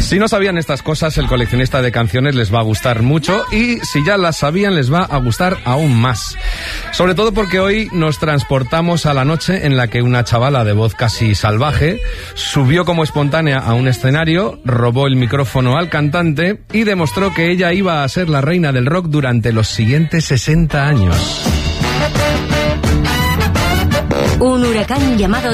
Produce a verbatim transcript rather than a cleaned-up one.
Si no sabían estas cosas, el coleccionista de canciones les va a gustar mucho y si ya las sabían les va a gustar aún más. Sobre todo porque hoy nos transportamos a la noche en la que una chavala de voz casi salvaje subió como espontánea a un escenario, robó el micrófono al cantante y demostró que ella iba a ser la reina del rock durante los siguientes sesenta años. Un huracán llamado